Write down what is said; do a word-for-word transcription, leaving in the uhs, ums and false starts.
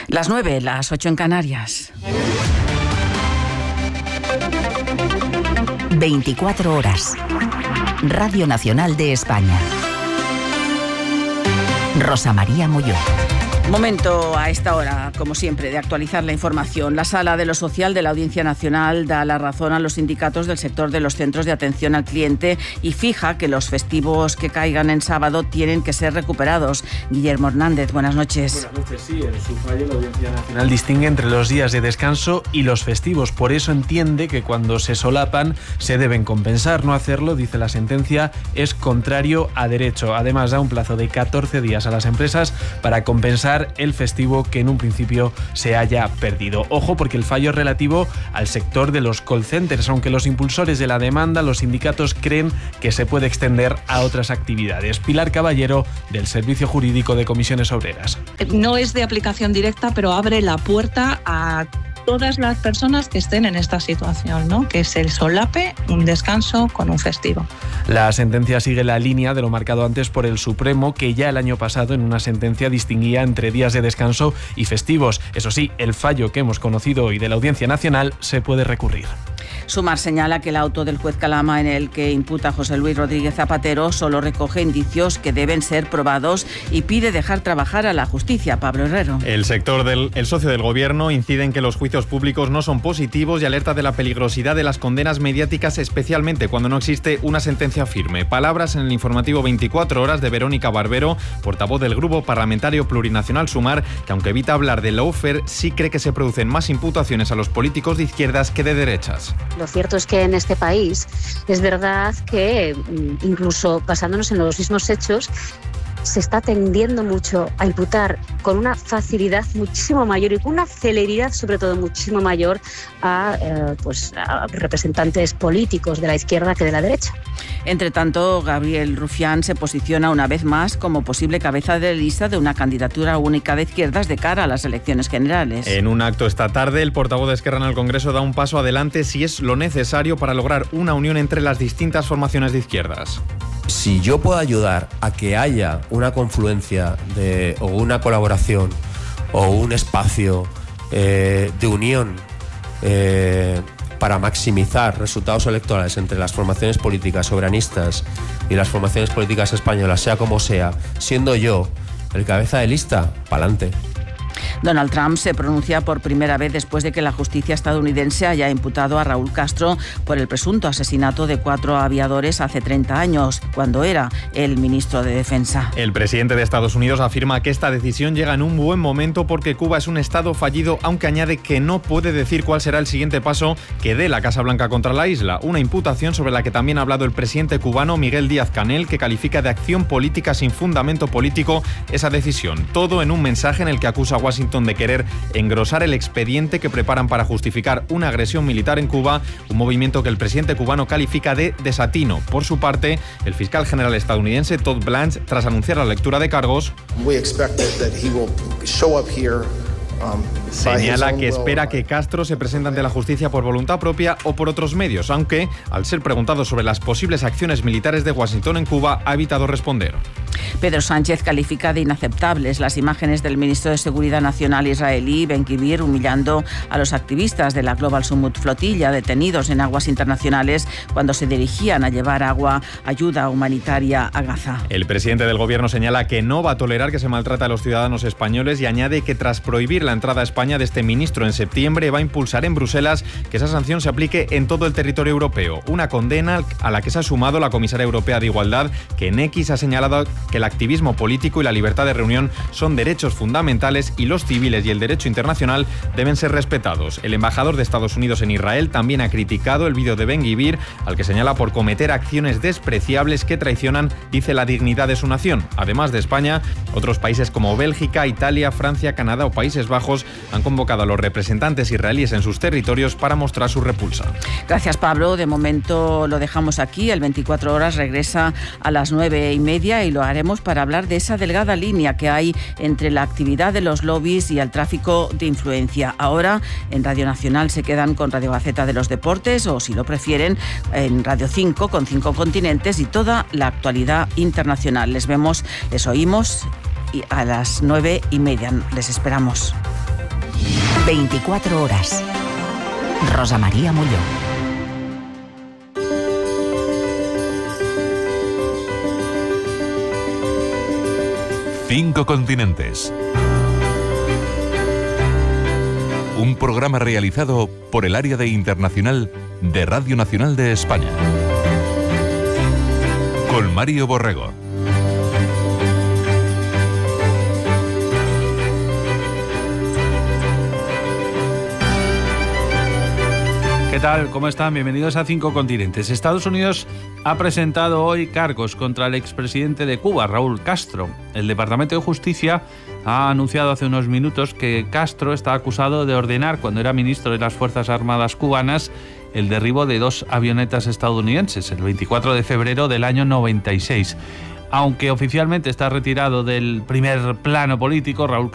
Las nueve, las ocho en Canarias. veinticuatro horas. Radio Nacional de España. Rosa María Molló. Momento a esta hora, como siempre, de actualizar la información. La Sala de lo Social de la Audiencia Nacional da la razón a los sindicatos del sector de los centros de atención al cliente y fija que los festivos que caigan en sábado tienen que ser recuperados. Guillermo Hernández, buenas noches. Buenas noches, sí. En su fallo la Audiencia Nacional distingue entre los días de descanso y los festivos. Por eso entiende que cuando se solapan se deben compensar. No hacerlo, dice la sentencia, es contrario a derecho. Además, da un plazo de catorce días a las empresas para compensar el festivo que en un principio se haya perdido. Ojo, porque el fallo es relativo al sector de los call centers, aunque los impulsores de la demanda, los sindicatos, creen que se puede extender a otras actividades. Pilar Caballero, del Servicio Jurídico de Comisiones Obreras. No es de aplicación directa, pero abre la puerta a todas las personas que estén en esta situación, ¿no? Que se solape un descanso con un festivo. La sentencia sigue la línea de lo marcado antes por el Supremo, que ya el año pasado en una sentencia distinguía entre días de descanso y festivos. Eso sí, el fallo que hemos conocido hoy de la Audiencia Nacional se puede recurrir. Sumar señala que el auto del juez Calama en el que imputa a José Luis Rodríguez Zapatero solo recoge indicios que deben ser probados y pide dejar trabajar a la justicia. Pablo Herrero. El sector del el socio del gobierno incide en que los juicios públicos no son positivos y alerta de la peligrosidad de las condenas mediáticas, especialmente cuando no existe una sentencia firme. Palabras en el informativo veinticuatro horas de Verónica Barbero, portavoz del Grupo Parlamentario Plurinacional Sumar, que aunque evita hablar de lawfare, sí cree que se producen más imputaciones a los políticos de izquierdas que de derechas. Lo cierto es que en este país es verdad que, incluso basándonos en los mismos hechos, se está tendiendo mucho a imputar con una facilidad muchísimo mayor y con una celeridad sobre todo muchísimo mayor a, eh, pues, a representantes políticos de la izquierda que de la derecha. Entre tanto, Gabriel Rufián se posiciona una vez más como posible cabeza de lista de una candidatura única de izquierdas de cara a las elecciones generales. En un acto esta tarde, el portavoz de Esquerra en el Congreso da un paso adelante si es lo necesario para lograr una unión entre las distintas formaciones de izquierdas. Si yo puedo ayudar a que haya una confluencia de, o una colaboración o un espacio eh, de unión eh, para maximizar resultados electorales entre las formaciones políticas soberanistas y las formaciones políticas españolas, sea como sea, siendo yo el cabeza de lista, pa'lante. Donald Trump se pronuncia por primera vez después de que la justicia estadounidense haya imputado a Raúl Castro por el presunto asesinato de cuatro aviadores hace treinta años, cuando era el ministro de Defensa. El presidente de Estados Unidos afirma que esta decisión llega en un buen momento porque Cuba es un estado fallido, aunque añade que no puede decir cuál será el siguiente paso que dé la Casa Blanca contra la isla, una imputación sobre la que también ha hablado el presidente cubano Miguel Díaz-Canel, que califica de acción política sin fundamento político esa decisión. Todo en un mensaje en el que acusa a Washington de querer engrosar el expediente que preparan para justificar una agresión militar en Cuba, un movimiento que el presidente cubano califica de desatino. Por su parte, el fiscal general estadounidense Todd Blanche, tras anunciar la lectura de cargos, señala que espera que Castro se presente ante la justicia por voluntad propia o por otros medios, aunque, al ser preguntado sobre las posibles acciones militares de Washington en Cuba, ha evitado responder. Pedro Sánchez califica de inaceptables las imágenes del ministro de Seguridad Nacional israelí, Ben-Gvir, humillando a los activistas de la Global Summit Flotilla detenidos en aguas internacionales cuando se dirigían a llevar agua, ayuda humanitaria a Gaza. El presidente del gobierno señala que no va a tolerar que se maltrate a los ciudadanos españoles y añade que tras prohibir la entrada a España de este ministro en septiembre va a impulsar en Bruselas que esa sanción se aplique en todo el territorio europeo. Una condena a la que se ha sumado la comisaria europea de Igualdad, que en X ha señalado que el activismo político y la libertad de reunión son derechos fundamentales y los civiles y el derecho internacional deben ser respetados. El embajador de Estados Unidos en Israel también ha criticado el vídeo de Ben-Gvir, al que señala por cometer acciones despreciables que traicionan, dice, la dignidad de su nación. Además de España, otros países como Bélgica, Italia, Francia, Canadá o Países Bajos han convocado a los representantes israelíes en sus territorios para mostrar su repulsa. Gracias, Pablo. De momento lo dejamos aquí. El veinticuatro horas regresa a las nueve y media y lo haremos para hablar de esa delgada línea que hay entre la actividad de los lobbies y el tráfico de influencia. Ahora en Radio Nacional se quedan con Radio Gaceta de los Deportes o, si lo prefieren, en Radio cinco con Cinco Continentes y toda la actualidad internacional. Les vemos, les oímos y a las nueve y media. Les esperamos. veinticuatro horas. Rosa María Molló. Cinco continentes. Un programa realizado por el Área de Internacional de Radio Nacional de España. Con Mario Borrego. ¿Qué tal? ¿Cómo están? Bienvenidos a Cinco Continentes. Estados Unidos ha presentado hoy cargos contra el expresidente de Cuba, Raúl Castro. El Departamento de Justicia ha anunciado hace unos minutos que Castro está acusado de ordenar, cuando era ministro de las Fuerzas Armadas cubanas, el derribo de dos avionetas estadounidenses el veinticuatro de febrero del año noventa y seis. Aunque oficialmente está retirado del primer plano político, Raúl